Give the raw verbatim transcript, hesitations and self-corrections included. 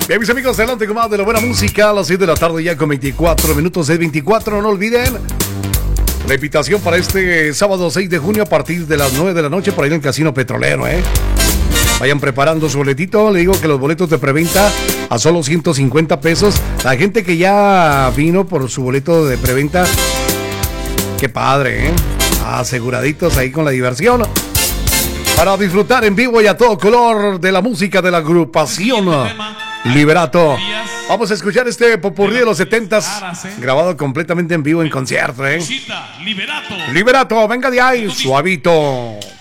Bien, mis amigos, adelante con más de la buena música a las seis de la tarde ya con veinticuatro minutos de veinticuatro. No olviden la invitación para este sábado seis de junio a partir de las nueve de la noche por ahí en el Casino Petrolero, ¿eh? Vayan preparando su boletito. Le digo que los boletos de preventa a solo ciento cincuenta pesos. La gente que ya vino por su boleto de preventa, qué padre, ¿eh? Aseguraditos ahí con la diversión. Para disfrutar en vivo y a todo color de la música de la agrupación Liberato. Vamos a escuchar este popurrí de los setentas, grabado completamente en vivo en concierto, ¿eh? Liberato. Liberato, venga de ahí, suavito.